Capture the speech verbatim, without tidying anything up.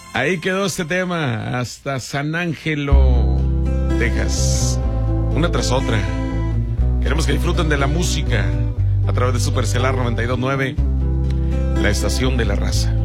Ahí quedó este tema, hasta San Ángelo, Texas. Una tras otra. Queremos que disfruten de la música a través de Supercelar noventa y dos punto nueve, la estación de la raza.